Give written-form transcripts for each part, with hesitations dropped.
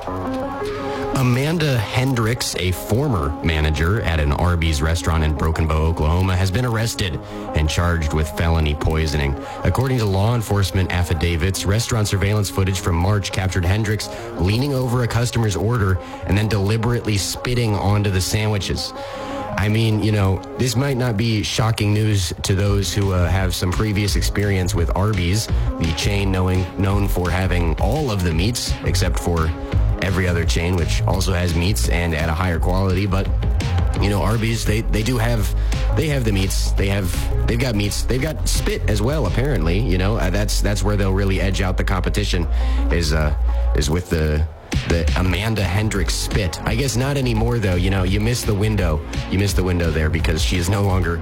Amanda Hendricks, a former manager at an Arby's restaurant in Broken Bow, Oklahoma, has been arrested and charged with felony poisoning. According to law enforcement affidavits, restaurant surveillance footage from March captured Hendricks leaning over a customer's order and then deliberately spitting onto the sandwiches. I mean, this might not be shocking news to those who have some previous experience with Arby's, the chain known for having all of the meats except for every other chain, which also has meats and at a higher quality. But Arby's, they have the meats, they've got meats, they've got spit as well. Apparently, that's where they'll really edge out the competition is with the Amanda Hendricks spit. I guess not anymore though. You missed the window. You missed the window there because she is no longer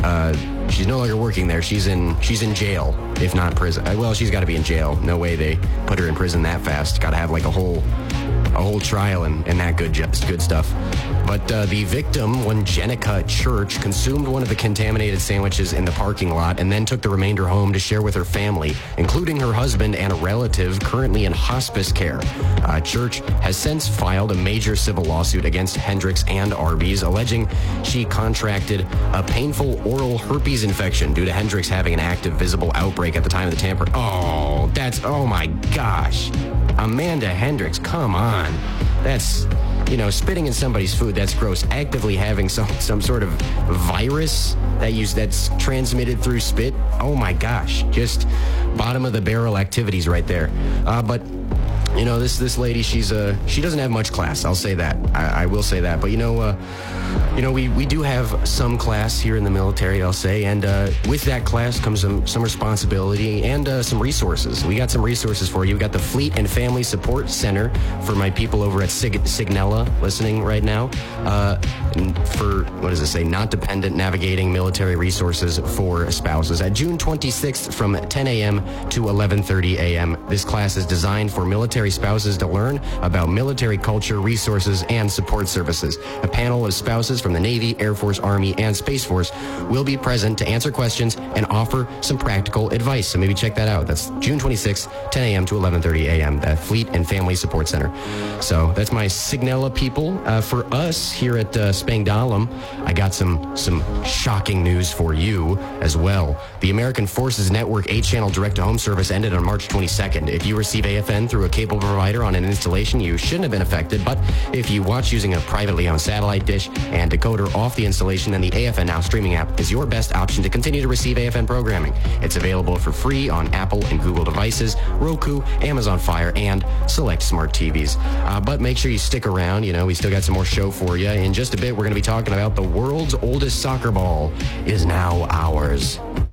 working there. She's in jail, if not prison. Well, she's got to be in jail. No way they put her in prison that fast. Got to have like a whole trial and that good stuff. But the victim, one Jenica Church, consumed one of the contaminated sandwiches in the parking lot and then took the remainder home to share with her family, including her husband and a relative currently in hospice care. Church has since filed a major civil lawsuit against Hendricks and Arby's, alleging she contracted a painful oral herpes infection due to Hendricks having an active visible outbreak at the time of the tamper. Oh my gosh. Amanda Hendricks, come on. That's, spitting in somebody's food, that's gross. Actively having some sort of virus that's transmitted through spit. Oh my gosh. Just bottom of the barrel activities right there. But this lady, she doesn't have much class. I'll say that. I will say that. But we do have some class here in the military, I'll say, and with that class comes some responsibility and some resources. We got some resources for you. We got the Fleet and Family Support Center for my people over at Signella listening right now. For, what does it say? Not dependent navigating military resources for spouses. At June 26th from 10 a.m. to 11:30 a.m., this class is designed for military spouses to learn about military culture, resources, and support services. A panel of spouses from the Navy, Air Force, Army, and Space Force will be present to answer questions and offer some practical advice. So maybe check that out. That's June 26th, 10 a.m. to 11:30 a.m., the Fleet and Family Support Center. So that's my Signella people. For us here at Spangdahlem, I got some shocking news for you as well. The American Forces Network 8-channel direct-to-home service ended on March 22nd. If you receive AFN through a cable provider on an installation, you shouldn't have been affected. But if you watch using a privately owned satellite dish and decoder off the installation, then the AFN Now streaming app is your best option to continue to receive AFN programming. It's available for free on Apple and Google devices, Roku, Amazon Fire, and select smart TVs. But make sure you stick around. We still got some more show for you. In just a bit, we're going to be talking about the world's oldest soccer ball is now ours.